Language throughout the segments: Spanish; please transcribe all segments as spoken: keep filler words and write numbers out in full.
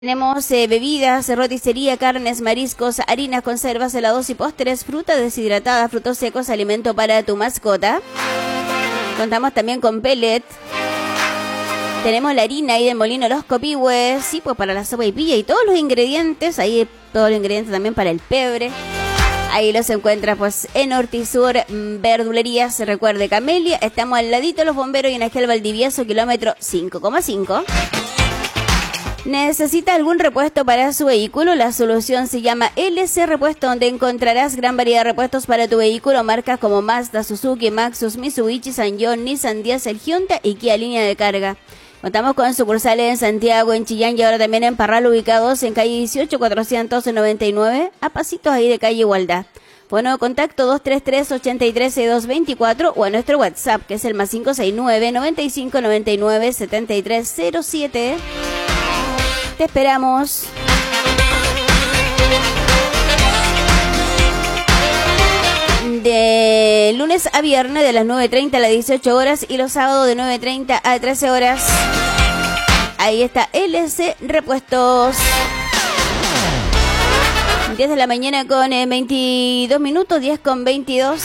Tenemos eh, bebidas, roticería, carnes, mariscos, harinas, conservas, helados y postres, fruta deshidratada, frutos secos, alimento para tu mascota. Contamos también con pellet. Tenemos la harina ahí del molino Los Copihue, sí, pues para la sopa y pilla y todos los ingredientes, ahí todos los ingredientes también para el pebre. Ahí los encuentras pues en Hortisur, verdulerías, recuerde Camelia, estamos al ladito de los bomberos y en Agel Valdivieso, kilómetro cinco coma cinco. ¿Necesita algún repuesto para su vehículo? La solución se llama L C Repuesto, donde encontrarás gran variedad de repuestos para tu vehículo, marcas como Mazda, Suzuki, Maxus, Mitsubishi, Sanyong, Nissan, Diesel, Hyundai y Kia línea de carga. Contamos con sucursales en Santiago, en Chillán y ahora también en Parral, ubicados en calle dieciocho, cuatrocientos noventa y nueve, a pasitos ahí de calle Igualdad. Bueno, contacto dos tres tres, ocho tres, seis dos dos cuatro o a nuestro WhatsApp, que es el más cinco seis nueve, noventa y cinco, noventa y nueve, setenta y tres cero siete. Te esperamos. De lunes a viernes de las nueve treinta a las dieciocho horas y los sábados de nueve treinta a trece horas. Ahí está L C Repuestos. diez de la mañana con eh, veintidós minutos, diez con veintidós.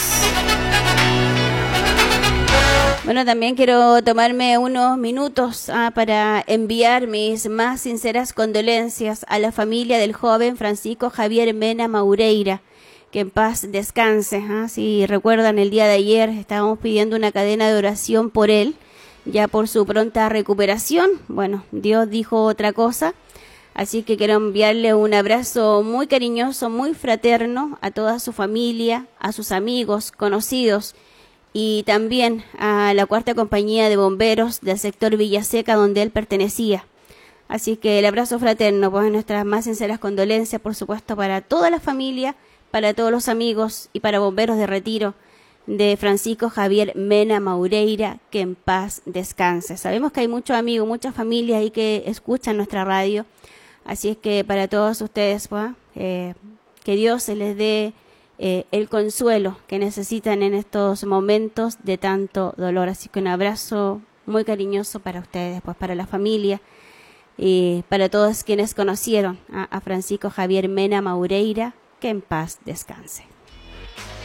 Bueno, también quiero tomarme unos minutos ah, para enviar mis más sinceras condolencias a la familia del joven Francisco Javier Mena Maureira. Que en paz descanse. ¿eh? Si recuerdan, el día de ayer estábamos pidiendo una cadena de oración por él, ya por su pronta recuperación. Bueno, Dios dijo otra cosa, así que quiero enviarle un abrazo muy cariñoso, muy fraterno a toda su familia, a sus amigos, conocidos y también a la cuarta compañía de bomberos del sector Villaseca donde él pertenecía. Así que el abrazo fraterno, pues nuestras más sinceras condolencias, por supuesto, para toda la familia, para todos los amigos y para bomberos de retiro de Francisco Javier Mena Maureira, que en paz descanse. Sabemos que hay muchos amigos, muchas familias ahí que escuchan nuestra radio, así es que para todos ustedes, pues, eh, que Dios se les dé eh, el consuelo que necesitan en estos momentos de tanto dolor. Así que un abrazo muy cariñoso para ustedes, pues para la familia y para todos quienes conocieron a, a Francisco Javier Mena Maureira, que en paz descanse.